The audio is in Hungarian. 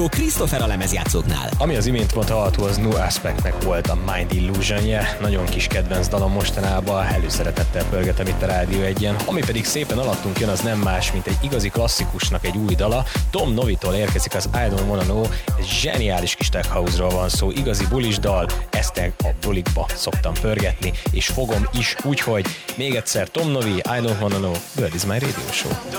Christopher a lemezjátszóknál. Ami az imént volt hallható, az New Aspectnek volt a Mind Illusion-je, nagyon kis kedvenc dalom mostanában, előszeretettel pörgetem itt a Rádió 1-en. Ami pedig szépen alattunk jön, az nem más, mint egy igazi klasszikusnak egy új dala. Tom Novitól érkezik az I Don't Wanna Know, egy zseniális kis tech house-ról van szó, igazi bulis dal, ezt a bulikba szoktam pörgetni, és fogom is, úgyhogy még egyszer Tom Novi, I Don't Wanna Know, World is My Radio Show.